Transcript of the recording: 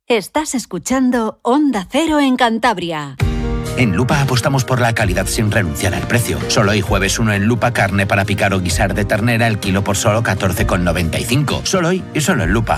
Estás escuchando Onda Cero en Cantabria. En Lupa apostamos por la calidad sin renunciar al precio. Solo hoy jueves 1 en Lupa, carne para picar o guisar de ternera, el kilo por solo 14,95. Solo hoy y solo en Lupa.